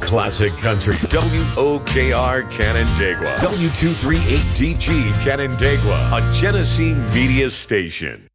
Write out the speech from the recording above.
classic country. WOKR Canandaigua. W238DG Canandaigua, a Genesee media station.